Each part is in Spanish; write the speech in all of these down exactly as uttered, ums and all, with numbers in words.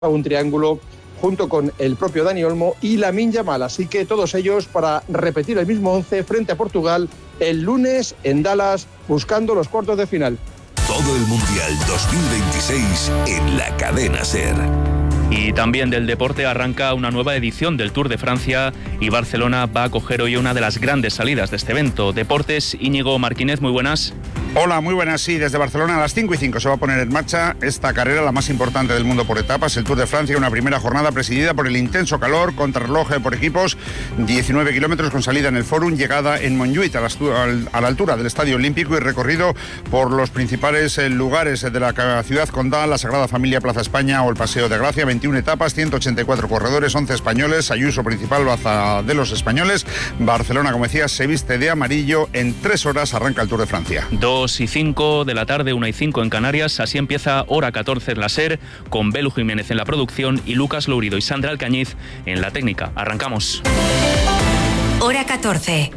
un triángulo junto con el propio Dani Olmo y Lamine Yamal. Así que todos ellos para repetir el mismo once frente a Portugal el lunes en Dallas, buscando los cuartos de final. Todo el Mundial dos mil veintiséis en la cadena SER. Y también del deporte arranca una nueva edición del Tour de Francia y Barcelona va a acoger hoy una de las grandes salidas de este evento. Deportes, Íñigo Martínez, muy buenas. Hola, muy buenas. Sí, desde Barcelona a las cinco y cinco se va a poner en marcha esta carrera, la más importante del mundo por etapas, el Tour de Francia, una primera jornada presidida por el intenso calor, contrarreloj por equipos, diecinueve kilómetros con salida en el Fórum, llegada en Montjuïc, a la, a la altura del Estadio Olímpico, y recorrido por los principales lugares de la ciudad condal, la Sagrada Familia, Plaza España o el Paseo de Gracia. veintiuna etapas, ciento ochenta y cuatro corredores, once españoles, Ayuso principal, baza de los españoles. Barcelona, como decía, se viste de amarillo. En tres horas arranca el Tour de Francia. dos y cinco de la tarde, una y cinco en Canarias. Así empieza Hora catorce en la SER, con Belu Jiménez en la producción y Lucas Lourido y Sandra Alcañiz en la técnica. Arrancamos. Hora catorce.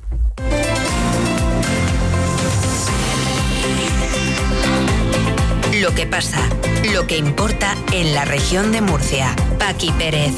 Lo que pasa, lo que importa en la región de Murcia. Paqui Pérez.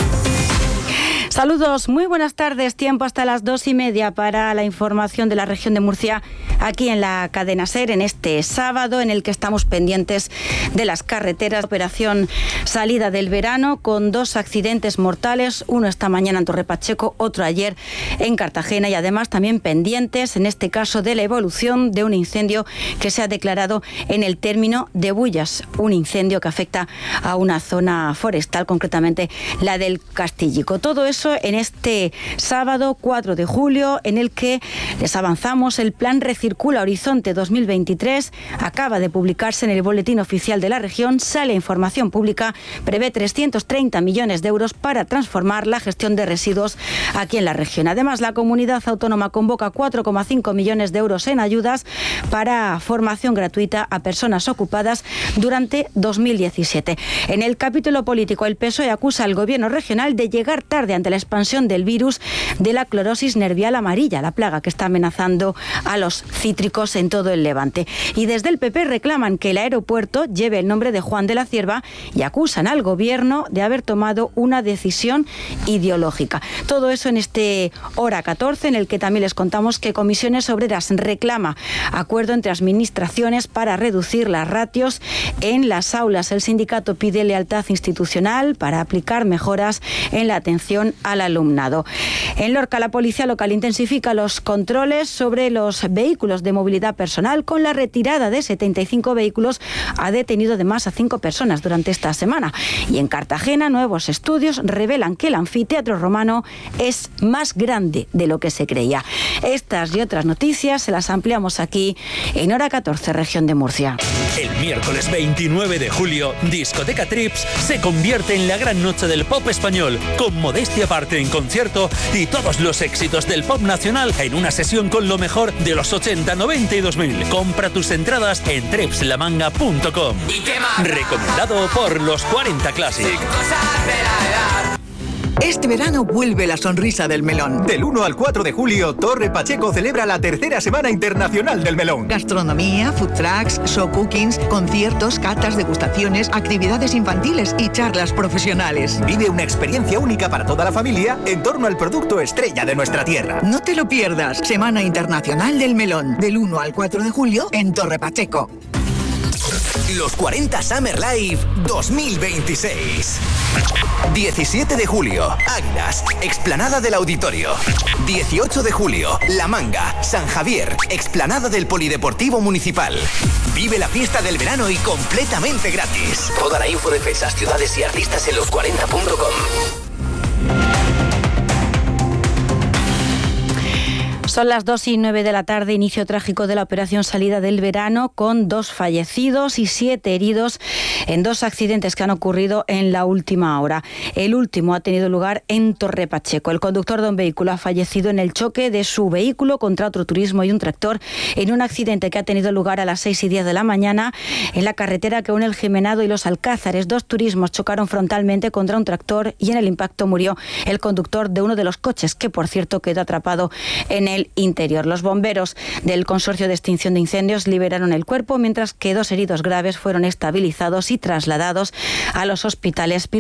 Saludos, muy buenas tardes. Tiempo hasta las dos y media para la información de la región de Murcia, aquí en la cadena SER, en este sábado en el que estamos pendientes de las carreteras. Operación salida del verano con dos accidentes mortales, uno esta mañana en Torre Pacheco, otro ayer en Cartagena, y además también pendientes, en este caso, de la evolución de un incendio que se ha declarado en el término de Bullas, un incendio que afecta a una zona forestal, concretamente la del Castillico. Todo eso en este sábado cuatro de julio, en el que les avanzamos el plan Recircula Horizonte dos mil veintitrés. Acaba de publicarse en el Boletín Oficial de la región, sale información pública, prevé trescientos treinta millones de euros para transformar la gestión de residuos aquí en la región. Además, la comunidad autónoma convoca cuatro coma cinco millones de euros en ayudas para formación gratuita a personas ocupadas durante dos mil diecisiete. En el capítulo político, el P S O E acusa al gobierno regional de llegar tarde ante la expansión del virus de la clorosis nervial amarilla, la plaga que está amenazando a los cítricos en todo el Levante. Y desde el P P reclaman que el aeropuerto lleve el nombre de Juan de la Cierva y acusan al gobierno de haber tomado una decisión ideológica. Todo eso en este Hora catorce, en el que también les contamos que Comisiones Obreras reclama acuerdo entre administraciones para reducir las ratios en las aulas. El sindicato pide lealtad institucional para aplicar mejoras en la atención al alumnado. En Lorca, la policía local intensifica los controles sobre los vehículos de movilidad personal. Con la retirada de setenta y cinco vehículos, ha detenido además a cinco personas durante esta semana. Y en Cartagena, nuevos estudios revelan que el anfiteatro romano es más grande de lo que se creía. Estas y otras noticias se las ampliamos aquí en Hora catorce, región de Murcia. El miércoles veintinueve de julio, Discoteca Trips se convierte en la gran noche del pop español, con Modestia Aparte en concierto y todos los éxitos del pop nacional en una sesión con lo mejor de los ochenta, noventa y dos mil. Compra tus entradas en trips la manga punto com. Recomendado por los cuarenta Classic. Este verano vuelve la sonrisa del melón. Del uno al cuatro de julio, Torre Pacheco celebra la tercera Semana Internacional del Melón. Gastronomía, food trucks, show cookings, conciertos, catas, degustaciones, actividades infantiles y charlas profesionales. Vive una experiencia única para toda la familia en torno al producto estrella de nuestra tierra. No te lo pierdas. Semana Internacional del Melón. Del uno al cuatro de julio en Torre Pacheco. Los cuarenta Summer Live dos mil veintiséis. diecisiete de julio, Águilas, Explanada del Auditorio. dieciocho de julio, La Manga, San Javier, Explanada del Polideportivo Municipal. Vive la fiesta del verano y completamente gratis. Toda la info de fechas, ciudades y artistas en los cuarenta punto com. Son las dos y nueve de la tarde, inicio trágico de la operación salida del verano, con dos fallecidos y siete heridos en dos accidentes que han ocurrido en la última hora. El último ha tenido lugar en Torre Pacheco. El conductor de un vehículo ha fallecido en el choque de su vehículo contra otro turismo y un tractor en un accidente que ha tenido lugar a las seis y diez de la mañana en la carretera que une el Jimenado y los Alcázares. Dos turismos chocaron frontalmente contra un tractor y en el impacto murió el conductor de uno de los coches, que por cierto quedó atrapado en el el interior. Los bomberos del Consorcio de Extinción de Incendios liberaron el cuerpo, mientras que dos heridos graves fueron estabilizados y trasladados a los hospitales